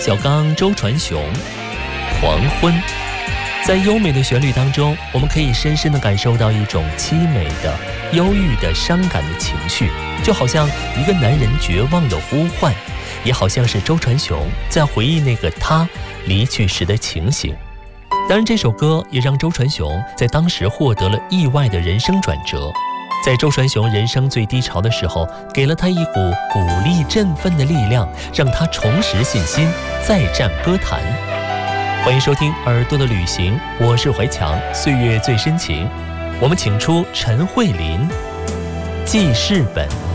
小刚周传雄，黄昏。在优美的旋律当中，我们可以深深地感受到一种凄美的、忧郁的、伤感的情绪，就好像一个男人绝望的呼唤，也好像是周传雄在回忆那个他离去时的情形。当然，这首歌也让周传雄在当时获得了意外的人生转折，在周传雄人生最低潮的时候，给了他一股鼓励振奋的力量，让他重拾信心，再战歌坛。欢迎收听耳朵的旅行，我是怀强，岁月最深情。我们请出陈慧琳，记事本。